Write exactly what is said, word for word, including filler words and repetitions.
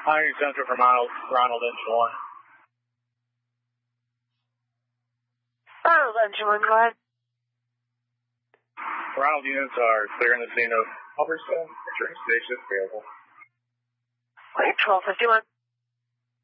Hi, Central for Miles, Ronald Engine one. Ronald Engine one, go ahead. Ronald units are clearing the scene of Hubbardston. Train station available. Wait, twelve fifty-one.